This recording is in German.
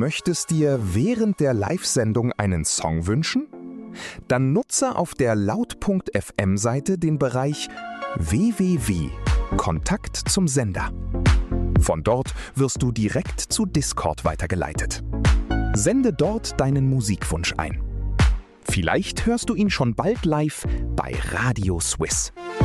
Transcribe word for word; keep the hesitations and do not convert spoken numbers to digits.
möchtest dir während der Live-Sendung einen Song wünschen? Dann nutze auf der laut Punkt f m-Seite den Bereich w w w Punkt Kontakt zum Sender. Von dort wirst du direkt zu Discord weitergeleitet. Sende dort deinen Musikwunsch ein. Vielleicht hörst du ihn schon bald live bei Radio Swiss.